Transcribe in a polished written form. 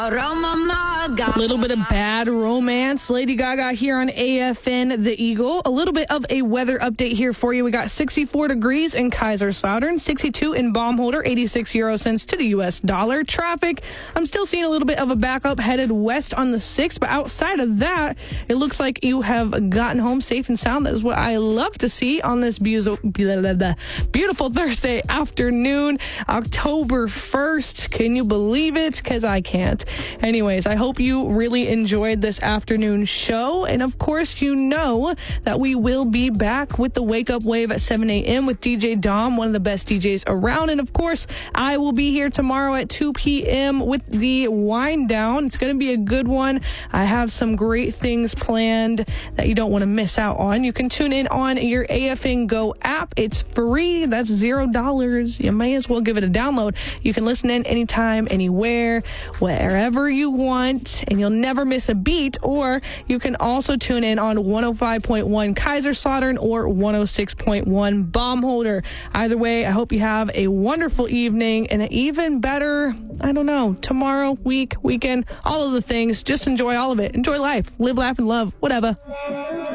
A little bit of Bad Romance. Lady Gaga here on AFN The Eagle. A little bit of a weather update here for you. We got 64 degrees in Kaiserslautern, 62 in Baumholder, 86 euro cents to the U.S. dollar. Traffic, I'm still seeing a little bit of a backup headed west on the 6th, but outside of that, it looks like you have gotten home safe and sound. That is what I love to see on this beautiful Thursday afternoon, October 1st. Can you believe it? Because I can't. Anyways, I hope you really enjoyed this afternoon show. And of course, you know that we will be back with the Wake Up Wave at 7 a.m. with DJ Dom, one of the best DJs around. And of course, I will be here tomorrow at 2 p.m. with the Wind Down. It's going to be a good one. I have some great things planned that you don't want to miss out on. You can tune in on your AFN Go app. It's free. That's $0. You may as well give it a download. You can listen in anytime, anywhere, wherever you want, and you'll never miss a beat. Or you can also tune in on 105.1 Kaiserslautern or 106.1 Baumholder. Either way, I hope you have a wonderful evening and an even better, tomorrow, weekend, all of the things. Just enjoy all of it. Enjoy life. Live, laugh, and love. Whatever.